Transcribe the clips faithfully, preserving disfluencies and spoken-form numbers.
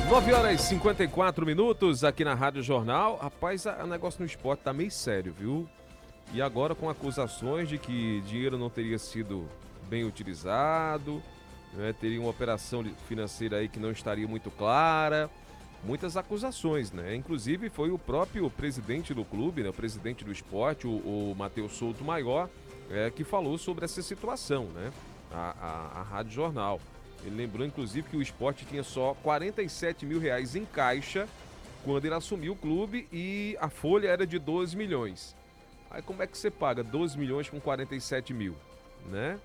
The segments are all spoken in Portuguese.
nove horas e cinquenta e quatro minutos aqui na Rádio Jornal. Rapaz, o negócio no esporte tá meio sério, viu? E agora com acusações de que dinheiro não teria sido bem utilizado, né? Teria uma operação financeira aí que não estaria muito clara. Muitas acusações, né? Inclusive foi o próprio presidente do clube, né? O presidente do esporte, o, o Matheus Souto Maior, é, que falou sobre essa situação, né? A, a, a Rádio Jornal. Ele lembrou, inclusive, que o Sport tinha só quarenta e sete mil reais em caixa quando ele assumiu o clube e a folha era de doze milhões. Aí como é que você paga doze milhões com quarenta e sete mil, né?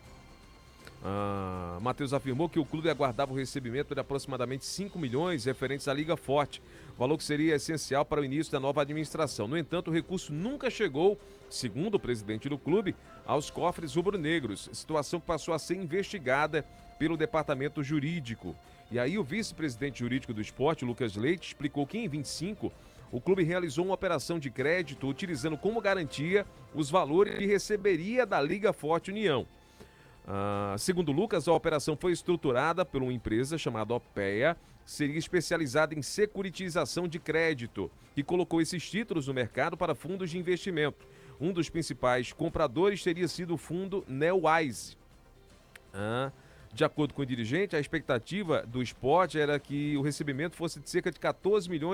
Ah, Matheus afirmou que o clube aguardava o recebimento de aproximadamente cinco milhões referentes à Liga Forte, valor que seria essencial para o início da nova administração. No entanto, o recurso nunca chegou, segundo o presidente do clube, aos cofres rubro-negros, situação que passou a ser investigada pelo departamento jurídico. E aí o vice-presidente jurídico do esporte, Lucas Leite, explicou que em vinte e cinco o clube realizou uma operação de crédito utilizando como garantia os valores que receberia da Liga Forte União. Ah, segundo Lucas, a operação foi estruturada por uma empresa chamada Opea, que seria especializada em securitização de crédito, e colocou esses títulos no mercado para fundos de investimento. Um dos principais compradores teria sido o fundo Neowise. Ah, De acordo com o dirigente, a expectativa do esporte era que o recebimento fosse de cerca de quatorze milhões